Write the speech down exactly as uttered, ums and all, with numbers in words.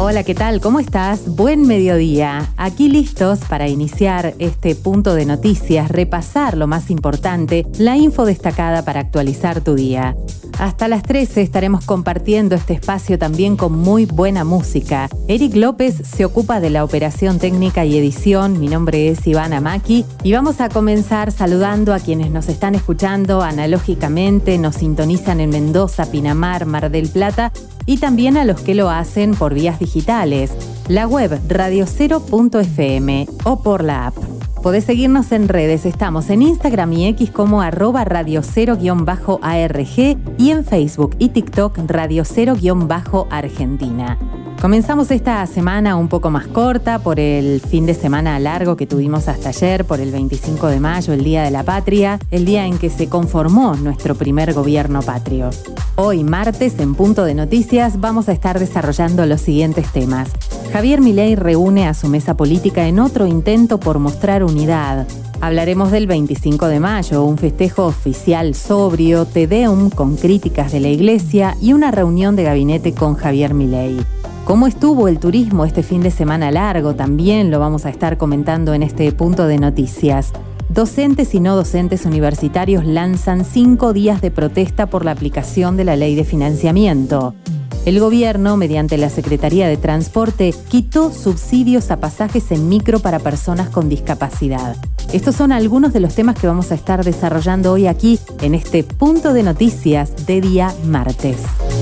Hola, ¿qué tal? ¿Cómo estás? Buen mediodía. Aquí listos para iniciar este punto de noticias, repasar lo más importante, la info destacada para actualizar tu día. Hasta las trece estaremos compartiendo este espacio también con muy buena música. Eric López se ocupa de la operación técnica y edición. Mi nombre es Ivana Maki y vamos a comenzar saludando a quienes nos están escuchando analógicamente, nos sintonizan en Mendoza, Pinamar, Mar del Plata y también a los que lo hacen por vías digitales, la web radio cero punto efe eme o por la app. Podés seguirnos en redes, estamos en Instagram y X como arroba radio cero guión bajo A R G y en Facebook y TikTok radio cero guión bajo Argentina. Comenzamos esta semana un poco más corta por el fin de semana largo que tuvimos hasta ayer, por el veinticinco de mayo, el Día de la Patria, el día en que se conformó nuestro primer gobierno patrio. Hoy, martes, en Punto de Noticias, vamos a estar desarrollando los siguientes temas. Javier Milei reúne a su mesa política en otro intento por mostrar unidad. Hablaremos del veinticinco de mayo, un festejo oficial sobrio, Te Deum con críticas de la Iglesia y una reunión de gabinete con Javier Milei. ¿Cómo estuvo el turismo este fin de semana largo? También lo vamos a estar comentando en este Punto de Noticias. Docentes y no docentes universitarios lanzan cinco días de protesta por la aplicación de la ley de financiamiento. El gobierno, mediante la Secretaría de Transporte, quitó subsidios a pasajes en micro para personas con discapacidad. Estos son algunos de los temas que vamos a estar desarrollando hoy aquí en este Punto de Noticias de día martes.